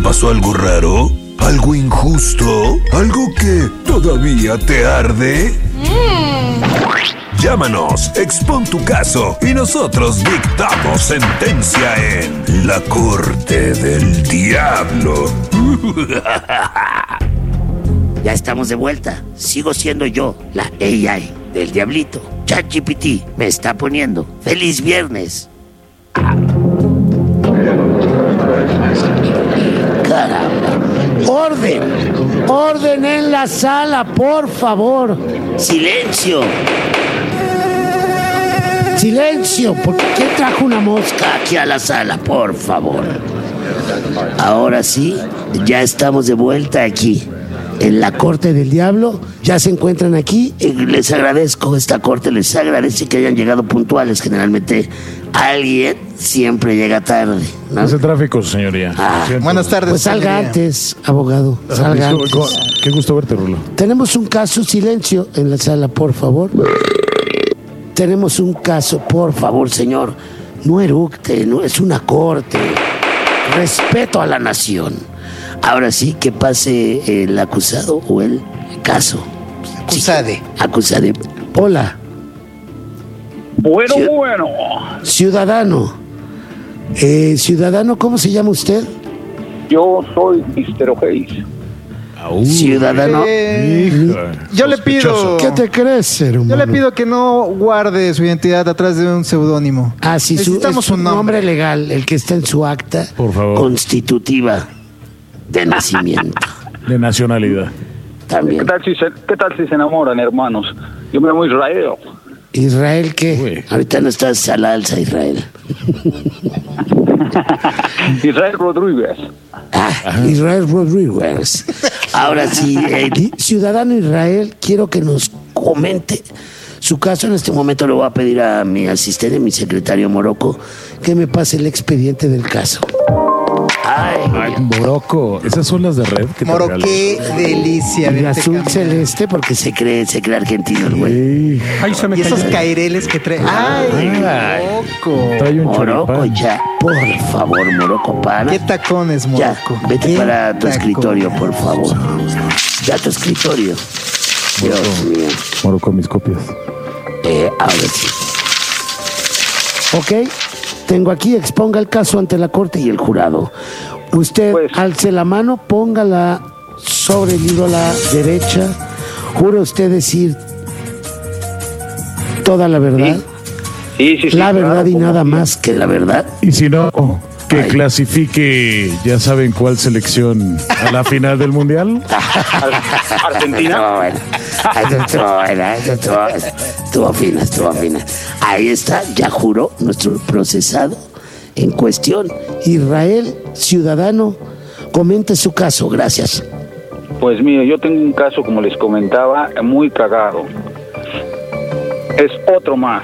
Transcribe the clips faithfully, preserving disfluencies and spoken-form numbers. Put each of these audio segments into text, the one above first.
pasó algo raro? ¿Algo injusto? ¿Algo que todavía te arde? Mm. Llámanos, expon tu caso y nosotros dictamos sentencia en La Corte del Diablo. Ya estamos de vuelta. Sigo siendo yo, la A I del Diablito. ChatGPT me está poniendo. ¡Feliz viernes! Caramba. ¡Orden! ¡Orden en la sala, por favor! ¡Silencio! ¡Silencio! ¿Por qué trajo una mosca aquí a la sala, por favor? Ahora sí, ya estamos de vuelta aquí en la Corte del Diablo. Ya se encuentran aquí. Les agradezco, esta corte les agradece que hayan llegado puntuales. Generalmente alguien siempre llega tarde, ¿no? Es el tráfico, señoría. Ah, buenas tardes. Pues salga señoría. antes, abogado. Salga antes. Qué gusto verte, Rulo. Tenemos un caso, silencio en la sala, por favor. Tenemos un caso, por favor, señor. No eructe, no es una corte. Respeto a la nación. Ahora sí, que pase el acusado o el caso. Acusade. Sí, acusade. Hola. Bueno, Ciu- bueno. Ciudadano. Eh, ciudadano, ¿cómo se llama usted? Yo soy mister O'Hays. Ciudadano. Eh, Hija, yo le pido. sospechoso. ¿Qué te crees, hermano? Yo le pido que no guarde su identidad atrás de un seudónimo. Ah, sí, su, Necesitamos es su un nombre. nombre. legal, el que está en su acta Por favor. constitutiva de nacimiento. De nacionalidad. ¿Qué También. tal, si se, ¿Qué tal si se enamoran, hermanos? Yo me llamo Israel. Israel, ¿qué? Uy. Ahorita no estás al alza, Israel. Israel Rodríguez. Ah, Israel Rodríguez. Ahora sí, eh, di- ciudadano Israel, quiero que nos comente su caso. En este momento le voy a pedir a mi asistente, mi secretario Morocco, que me pase el expediente del caso. Ay, Ay, Morocco. Esas son las de red que te Moro, regalo. qué delicia. y verte azul caminar. celeste porque se cree, se cree argentino el güey. Ey, Y esos caireles que trae. ¡Ay, Ay. loco! trae un Morocco, choripán. ya, por favor, Morocco, para. ¿Qué tacones, Ya, Morocco? vete ¿Qué para tu tacones? escritorio, por favor. Ya tu escritorio. Dios mío. Morocco, mis copias. Eh, ahora sí. Ok, tengo aquí, exponga el caso ante la corte y el jurado. Usted Pues- alce la mano, póngala sobre el libro a la derecha. ¿Jura usted decir toda la verdad? Sí, sí, sí. La claro, verdad y como nada sí. más que la verdad. Y si no, que Ay. clasifique, ya saben cuál selección a la final del mundial. Ar- Argentina. Estuvo buena. Eso estuvo buena, eso estuvo, estuvo fina, estuvo fina. Ahí está, ya juró nuestro procesado en cuestión. Israel, ciudadano, comente su caso, gracias. Pues mire, yo tengo un caso, como les comentaba, muy cagado. Es otro más.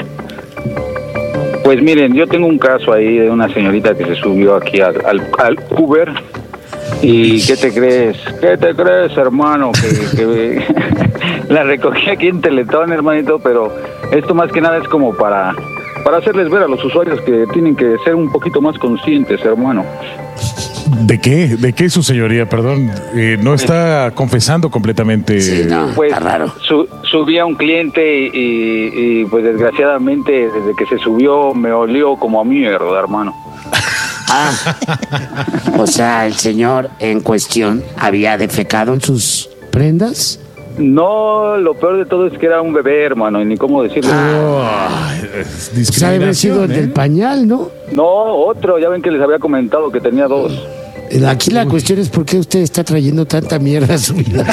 Pues miren, yo tengo un caso ahí de una señorita que se subió aquí al, al, al Uber. ¿Y qué te crees? ¿Qué te crees, hermano? Que, que la recogí aquí en Teletón, hermanito, pero esto más que nada es como para, para hacerles ver a los usuarios que tienen que ser un poquito más conscientes, hermano. ¿De qué? ¿De qué, su señoría? Perdón, eh, no está confesando completamente. Sí, no, Pues está raro. su, subí a un cliente y, y pues desgraciadamente desde que se subió me olió como a mierda, hermano. Ah, o sea, el señor en cuestión había defecado en sus prendas. No, lo peor de todo es que era un bebé, hermano, y ni cómo decirlo. Ay, es O sea, debe haber sido el discriminación, ¿eh? del pañal, ¿no? No, otro, ya ven que les había comentado que tenía dos. Aquí la cuestión es por qué usted está trayendo tanta mierda a su vida.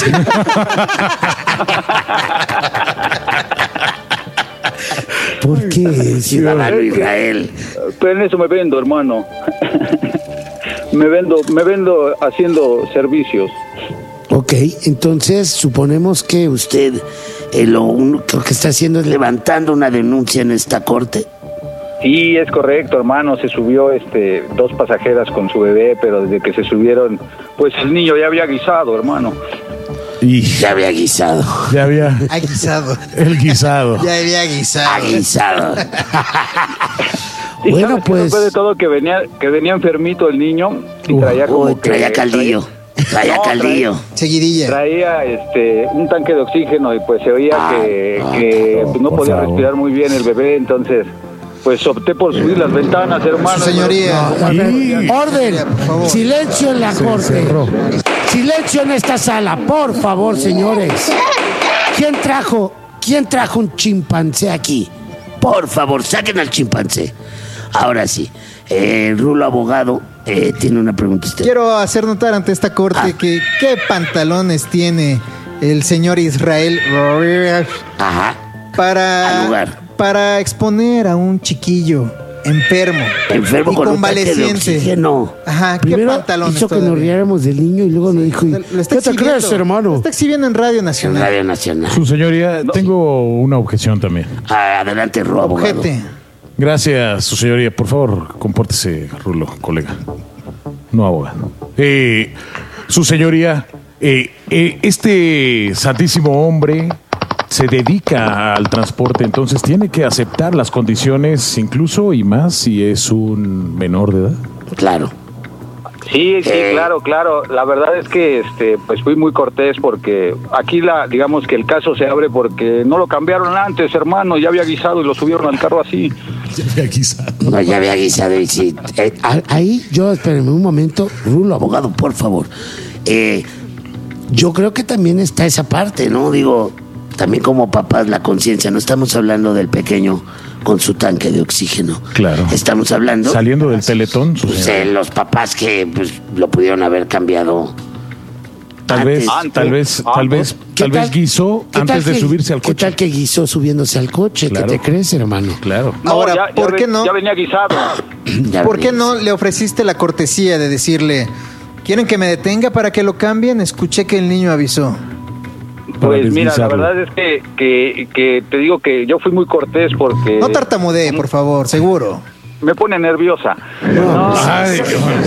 ¿Por qué, ciudadano Israel? Pero en eso me vendo, hermano. me vendo, me vendo haciendo servicios. Ok, entonces suponemos que usted eh, lo único que está haciendo es levantando una denuncia en esta corte. Sí, es correcto, hermano. Se subió este dos pasajeras con su bebé, pero desde que se subieron, pues el niño ya había guisado, hermano. Y Ya había guisado. ya había Ha guisado. el guisado. Ya había guisado. Ha guisado. Y Bueno, ¿sabes qué? pues- Después de todo que venía, que venía enfermito el niño y traía como Uy, que... traía caldillo. Traía No, caldillo. Seguidilla. Traía este un tanque de oxígeno y pues se oía Ah, que, no, que pues, no por podía favor. respirar muy bien el bebé, entonces pues opté por subir las ventanas, hermano. Su señoría. A ver, Sí. orden, Por favor. silencio en la corte. cerró. Silencio en esta sala, por favor, señores. ¿Quién trajo, quién trajo un chimpancé aquí? Por favor, saquen al chimpancé. Ahora sí, eh, Rulo abogado eh, tiene una pregunta usted. Quiero hacer notar ante esta corte Ah. que qué pantalones tiene el señor Israel Ajá. Al para, lugar. para exponer a un chiquillo enfermo, Enfermo y con un tanque de convaleciente. oxígeno. Ajá, ¿qué Primero pantalones hizo que nos todavía? riéramos del niño y luego nos dijo, Lo está ¿qué te exhibiendo. crees, hermano? Lo está exhibiendo en Radio En Nacional. Radio Nacional. Su señoría, tengo una objeción también. Ah, adelante, Rulo abogado. Ojete. Gracias, su señoría. Por favor, compórtese, Rulo, colega. No abogado. Eh, su señoría, eh, eh, este santísimo hombre se dedica al transporte, entonces tiene que aceptar las condiciones, incluso y más si es un menor de edad. Claro. Sí, sí, Eh. claro, claro. La verdad es que este pues fui muy cortés porque aquí la digamos que el caso se abre porque no lo cambiaron antes, hermano, ya había guisado y lo subieron al carro así. No, ya había guisado y sí. Eh, a- ahí, yo, espérenme un momento. Rulo, abogado, por favor. Eh, yo creo que también está esa parte, ¿no? Digo, también como papás, la conciencia. No estamos hablando del pequeño con su tanque de oxígeno. Claro. Estamos hablando Saliendo del Teletón, su pues, señoría. de los papás que pues, lo pudieron haber cambiado. Tal vez, Antes. tal vez, tal vez, ¿Qué tal vez guisó qué antes tal de que- subirse al ¿Qué coche. tal que guisó subiéndose al coche? Claro. ¿Qué te crees, hermano? Claro. No, Ahora, ya- ya ¿por ve- qué no? Ya venía guisado. Ya ¿Por qué ves. no le ofreciste la cortesía de decirle, ¿quieren que me detenga para que lo cambien? Escuché que el niño avisó. Para Pues mira, la deslizarlo. verdad es que, que, que te digo que yo fui muy cortés porque No tartamudee, por favor, seguro. me pone nerviosa. No, Ay,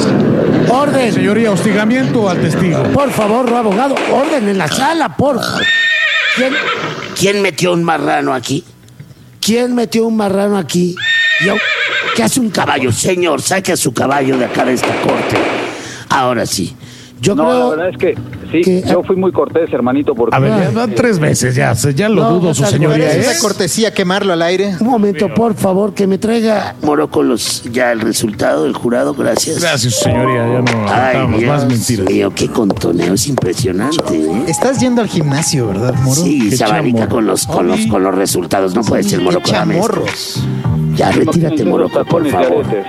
¡Orden! señoría, hostigamiento al testigo. Por favor, Rulo, abogado, orden en la sala, por favor. ¿Quién, quién metió un marrano aquí? ¿Quién metió un marrano aquí? Yo, ¿qué hace un caballo? Señor, saque a su caballo de acá de esta corte. Ahora sí. Yo no, la creo... verdad es que sí, que- yo fui muy cortés, hermanito, porque A ver, ya van tres veces, ya, ya lo No, dudo, no su seas señoría. fuerte. ¿eh? ¿Esa cortesía quemarlo al aire? Un momento, por favor, que me traiga Morocco los, ya el resultado del jurado. Gracias. Gracias, su señoría, ya no Ay, aguantamos más Dios mentiras. mío, qué contoneo, es impresionante, ¿eh? Estás yendo al gimnasio, ¿verdad, Moro? Sí, Qué se abanica chamorro. con los, con, los, con los resultados. No puede ser Qué Morocco. dame esto. chamorros. Ya, no retírate, tienen los Morocco, por tacones de favor. aretes.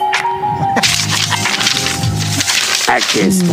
Aquí está.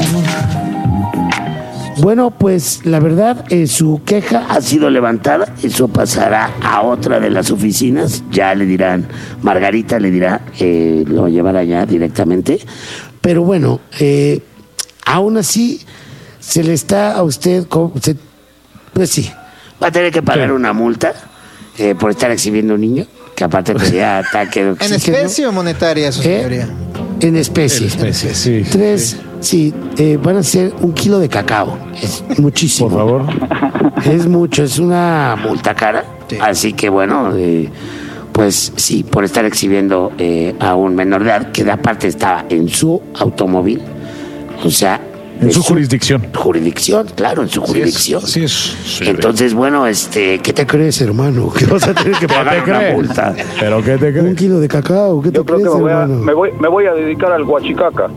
Bueno, pues la verdad, eh, su queja ha sido levantada. Eso pasará a otra de las oficinas. Ya le dirán, Margarita le dirá, eh, lo llevará ya directamente. Pero bueno, eh, aún así, se le está a usted, co- se- pues sí, va a tener que pagar Sí. una multa eh, por estar exhibiendo a un niño, que aparte pedía ataque de ¿En oxígeno. especie o monetaria, su ¿Eh? señoría? En especie. En especie, sí. Tres, sí, eh, van a ser un kilo de cacao. Es muchísimo. Por favor. Es mucho, es una multa cara. Sí. Así que bueno, eh, pues sí, por estar exhibiendo eh, a un menor de edad, que de aparte estaba en su automóvil. O sea, En de su jurisdicción. Jurisdicción, claro, en su jurisdicción. Así es. Sí, Entonces, bueno, este, ¿qué te crees, hermano? Que vas a tener que ¿Qué pagar te una crees? multa. ¿Pero qué te Un crees? kilo de cacao, ¿qué te Yo creo que crees, me voy, a, hermano? me, voy, me voy a dedicar al guachicaca.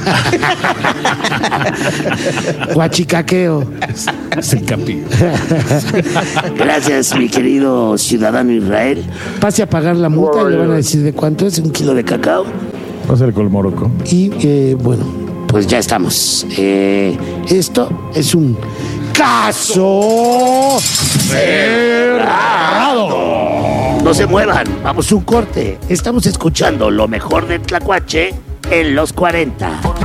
Guachicaqueo. Es el capi. Gracias, mi querido ciudadano Israel. Pase a pagar la multa y le van a decir de cuánto es, un kilo de cacao. Va a ser con Morocco. Y eh, bueno, pues ya estamos. Eh, esto es un caso cerrado. No se muevan, vamos a un corte. Estamos escuchando lo mejor de Tlacuache en los cuarenta.